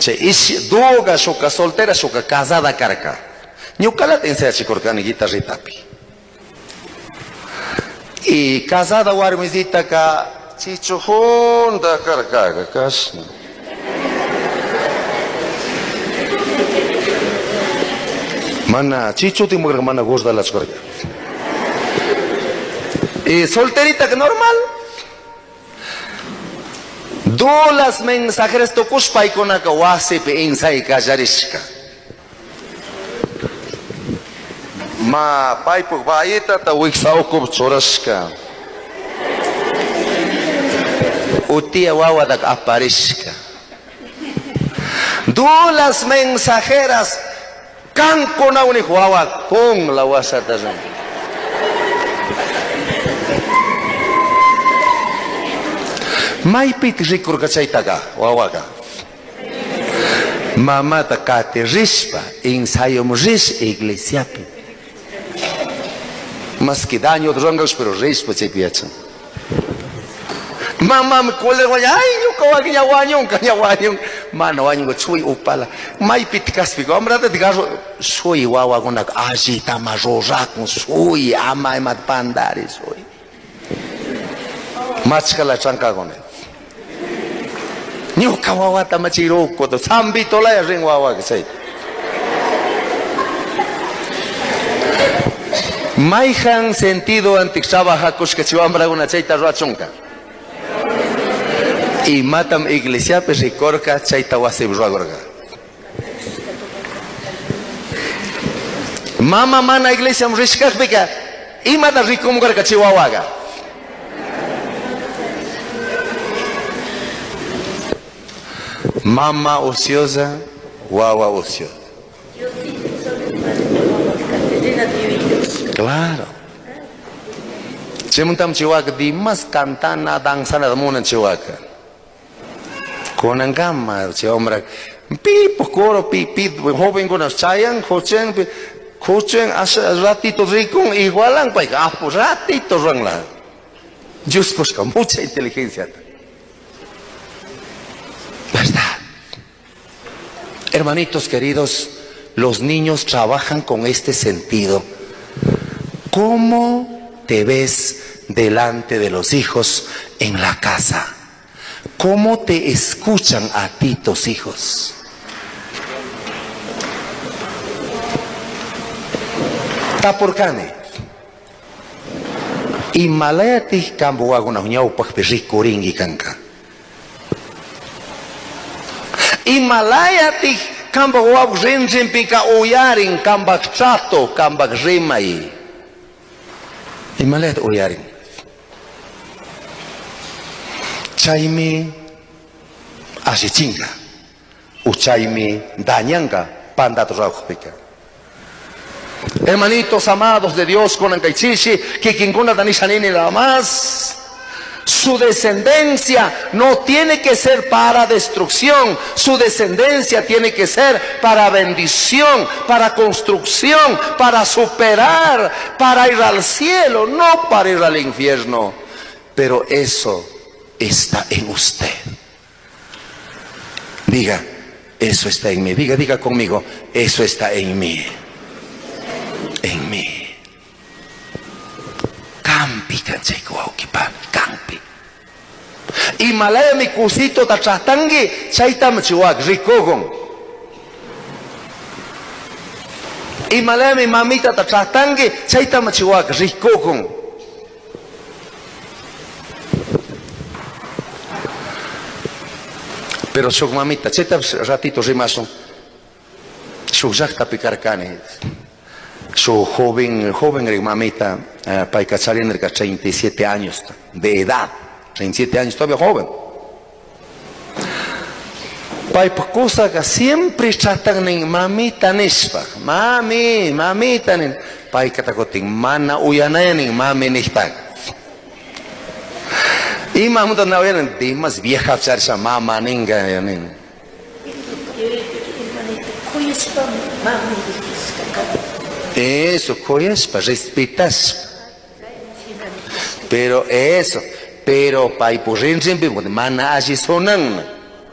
Ishi duga shuka soltera shuka casada karka. Ñukala enseñachikurkani guitarritapi. Y casada warmisita ka chichujonda karkaga kasna. Mana chichuti mujer mana gusta las cosas. Y solterita que normal. Dolas mensajeras tokus paikona ka wasi pe insai ka jarishka. Ma paipuk baita ta wiksaukup chorashka. Utia wawadak aparishka. Dolas mensajeras kan kona unik wawak pong la wasatasan. Maipit rikur kachaitaga wawaga. Mama ta kate rispa ensayom ris iglesiapi. Mas que daño drongos pero rispa chepiachan. Mama me kole wanya ay yo kawagi nyawanyong mano wanyo chui upala. Maipit kaspi gomra ta digaso sui wawago nak agita majorak sui ama emat pandari sui. Machkala chankagone. Nyuka wawa ta machiroko to sambi tola ring wawa sai. Maihan sentido antiksaba hakush kachiwambra una chaita ruachonka. Y matam iglesia pericorca chaita wasib ruagorga. Mama mana iglesia mrishkak bika. Y mata rikum gorga chiwawaga. Mama ociosa, guagua ociosa. Claro. Semuntam chihuahua di mas cantana danzana de mona chihuahua. Con angama chihuahua. Pi pocoro pi joven con chayan cochen ratito rico igualan pa ratito rangla. Just pues con mucha inteligencia. ¿Verdad? Hermanitos queridos, los niños trabajan con este sentido. ¿Cómo te ves delante de los hijos en la casa? ¿Cómo te escuchan a ti tus hijos? Tapurkane. Himalaya ti kambo waguna hunyau pakpiri kuringi kanka. Himalaya ti kamba wab rinjin pika uyaring kambak chato kambak rimai. Himalaya ti uyaring. Chaymi asichinga. Uchaymi dañanga pandat rauchpika. Hermanitos amados de Dios con Ankaichishi, que quien con la Danishanini nada más. Su descendencia no tiene que ser para destrucción, su descendencia tiene que ser para bendición, para construcción, para superar, para ir al cielo, no para ir al infierno. Pero eso está en usted. Diga, eso está en mí. Diga conmigo, eso está en mí. En mí. Campi kanchekuaukipa, campi. Y malaya mi cusito ta chatangi, chaitam chiwak rikogon. Y malaya mi mamita ta chatangi, chaitam chiwak rikogon. Pero su mamita, cheta ratito rimason, su jacta picarcane. Su joven mamita, paikachalien de 37 años de edad, 37 años, todavía joven. Paipacosa que siempre tratan en mamita nispa, mamita nin, paikatakotin mana uyanayan mami nispa. Y mamuta na uyanan, di mas vieja charsa mama ninga yanin. Eso, coyespa, respetas. Pero eso, pero paipurin siempre, mana así sonan.